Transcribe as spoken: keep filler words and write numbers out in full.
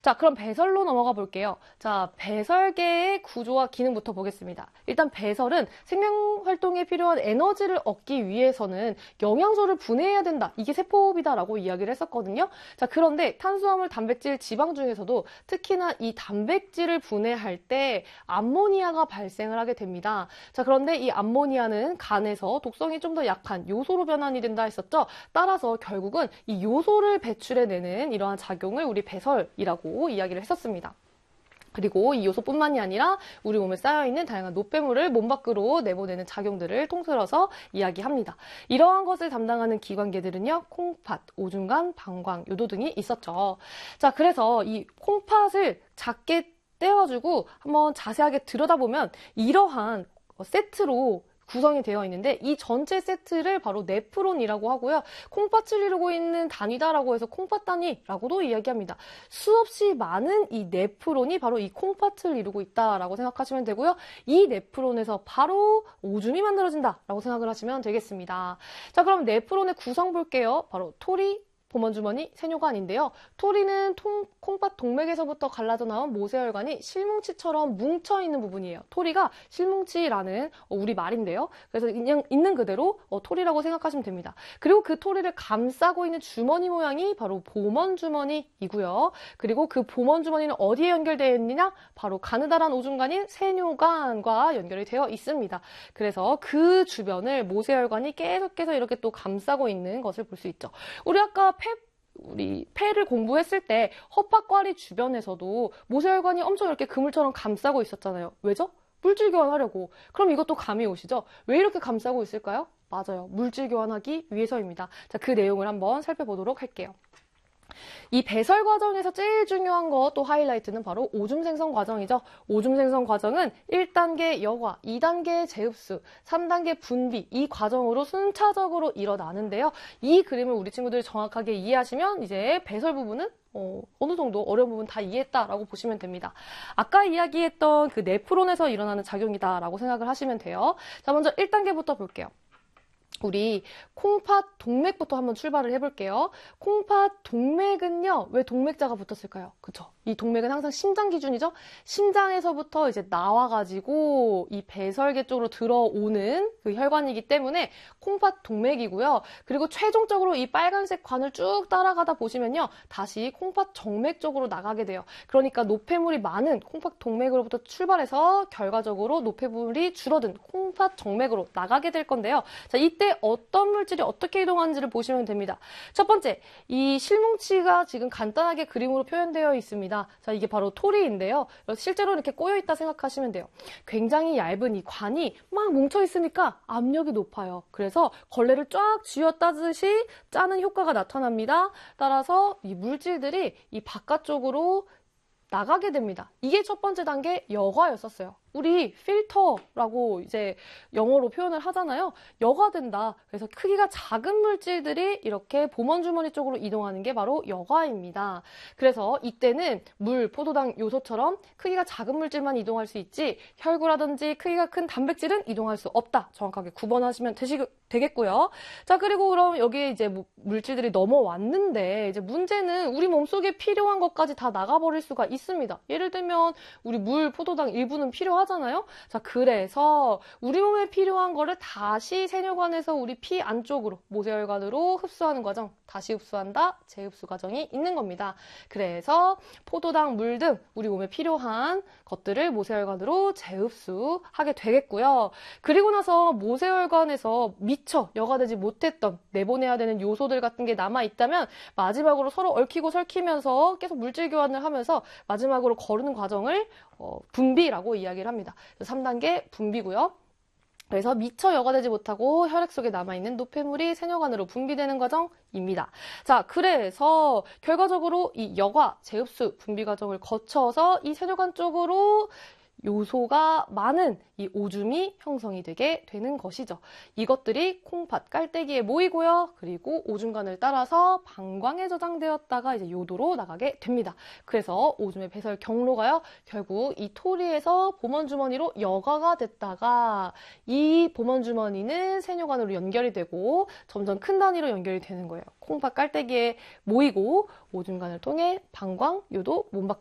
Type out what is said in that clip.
자, 그럼 배설로 넘어가 볼게요. 자, 배설계의 구조와 기능부터 보겠습니다. 일단 배설은 생명활동에 필요한 에너지를 얻기 위해서는 영양소를 분해해야 된다. 이게 세포호흡이다라고 이야기를 했었거든요. 자, 그런데 탄수화물, 단백질, 지방 중에서도 특히나 이 단백질을 분해할 때 암모니아가 발생을 하게 됩니다. 자, 그런데 이 암모니아는 간에서 독성이 좀 더 약한 요소로 변환이 된다 했었죠. 따라서 결국은 이 요소를 배출해내는 이러한 작용을 우리 배설이라고 이야기를 했었습니다. 그리고 이 요소뿐만이 아니라 우리 몸에 쌓여있는 다양한 노폐물을 몸 밖으로 내보내는 작용들을 통틀어서 이야기합니다. 이러한 것을 담당하는 기관계들은요, 콩팥, 오줌간, 방광, 요도 등이 있었죠. 자, 그래서 이 콩팥을 작게 떼어가지고 한번 자세하게 들여다보면 이러한 세트로 구성이 되어 있는데 이 전체 세트를 바로 네프론이라고 하고요. 콩팥을 이루고 있는 단위다라고 해서 콩팥 단위라고도 이야기합니다. 수없이 많은 이 네프론이 바로 이 콩팥을 이루고 있다라고 생각하시면 되고요. 이 네프론에서 바로 오줌이 만들어진다라고 생각을 하시면 되겠습니다. 자, 그럼 네프론의 구성 볼게요. 바로 토리, 보먼주머니, 세뇨관인데요. 토리는 통, 콩팥 동맥에서부터 갈라져 나온 모세혈관이 실뭉치처럼 뭉쳐있는 부분이에요. 토리가 실뭉치라는 우리 말인데요. 그래서 그냥 있는 그대로 토리라고 생각하시면 됩니다. 그리고 그 토리를 감싸고 있는 주머니 모양이 바로 보먼주머니이고요. 그리고 그 보먼주머니는 어디에 연결되어 있느냐? 바로 가느다란 오줌관인 세뇨관과 연결이 되어 있습니다. 그래서 그 주변을 모세혈관이 계속해서 이렇게 또 감싸고 있는 것을 볼 수 있죠. 우리 아까 폐, 우리 폐를 공부했을 때 허파과리 주변에서도 모세혈관이 엄청 이렇게 그물처럼 감싸고 있었잖아요. 왜죠? 물질 교환하려고. 그럼 이것도 감이 오시죠? 왜 이렇게 감싸고 있을까요? 맞아요. 물질 교환하기 위해서입니다. 자, 그 내용을 한번 살펴보도록 할게요. 이 배설 과정에서 제일 중요한 거 또 하이라이트는 바로 오줌 생성 과정이죠. 오줌 생성 과정은 일 단계 여과, 이 단계 재흡수, 삼 단계 분비 이 과정으로 순차적으로 일어나는데요. 이 그림을 우리 친구들이 정확하게 이해하시면 이제 배설 부분은 어, 어느 정도 어려운 부분 다 이해했다라고 보시면 됩니다. 아까 이야기했던 그 네프론에서 일어나는 작용이다라고 생각을 하시면 돼요. 자, 먼저 일 단계부터 볼게요. 우리 콩팥 동맥부터 한번 출발을 해볼게요. 콩팥 동맥은요, 왜 동맥자가 붙었을까요? 그쵸? 이 동맥은 항상 심장 기준이죠? 심장에서부터 이제 나와가지고 이 배설계 쪽으로 들어오는 그 혈관이기 때문에 콩팥 동맥이고요. 그리고 최종적으로 이 빨간색 관을 쭉 따라가다 보시면요, 다시 콩팥 정맥 쪽으로 나가게 돼요. 그러니까 노폐물이 많은 콩팥 동맥으로부터 출발해서 결과적으로 노폐물이 줄어든 콩팥 정맥으로 나가게 될 건데요. 자, 이때 어떤 물질이 어떻게 이동하는지를 보시면 됩니다. 첫 번째, 이 실뭉치가 지금 간단하게 그림으로 표현되어 있습니다. 자, 이게 바로 토리인데요. 실제로 이렇게 꼬여있다 생각하시면 돼요. 굉장히 얇은 이 관이 막 뭉쳐있으니까 압력이 높아요. 그래서 걸레를 쫙 쥐어짜듯이 짜는 효과가 나타납니다. 따라서 이 물질들이 이 바깥쪽으로 나가게 됩니다. 이게 첫 번째 단계 여과였었어요. 우리 필터라고 이제 영어로 표현을 하잖아요. 여과된다. 그래서 크기가 작은 물질들이 이렇게 보먼주머니 쪽으로 이동하는 게 바로 여과입니다. 그래서 이때는 물, 포도당 요소처럼 크기가 작은 물질만 이동할 수 있지 혈구라든지 크기가 큰 단백질은 이동할 수 없다. 정확하게 구분하시면 되시, 되겠고요. 자, 그리고 그럼 여기에 이제 물질들이 넘어왔는데 이제 문제는 우리 몸속에 필요한 것까지 다 나가버릴 수가 있습니다. 예를 들면 우리 물, 포도당 일부는 필요하잖아요. 하잖아요. 자, 그래서 우리 몸에 필요한 거를 다시 세뇨관에서 우리 피 안쪽으로 모세혈관으로 흡수하는 과정, 다시 흡수한다, 재흡수 과정이 있는 겁니다. 그래서 포도당, 물 등 우리 몸에 필요한 것들을 모세혈관으로 재흡수하게 되겠고요. 그리고 나서 모세혈관에서 미처 여과되지 못했던 내보내야 되는 요소들 같은 게 남아있다면 마지막으로 서로 얽히고 설키면서 계속 물질 교환을 하면서 마지막으로 거르는 과정을 어, 분비라고 이야기를 합니다. 삼 단계 분비고요. 그래서 미처 여과되지 못하고 혈액 속에 남아있는 노폐물이 세뇨관으로 분비되는 과정입니다. 자, 그래서 결과적으로 이 여과, 재흡수, 분비 과정을 거쳐서 이 세뇨관 쪽으로 요소가 많은 이 오줌이 형성이 되게 되는 것이죠. 이것들이 콩팥 깔때기에 모이고요. 그리고 오줌관을 따라서 방광에 저장되었다가 이제 요도로 나가게 됩니다. 그래서 오줌의 배설 경로가요. 결국 이 토리에서 보먼주머니로 여과가 됐다가 이 보먼주머니는 세뇨관으로 연결이 되고 점점 큰 단위로 연결이 되는 거예요. 콩팥 깔때기에 모이고 오줌관을 통해 방광, 요도,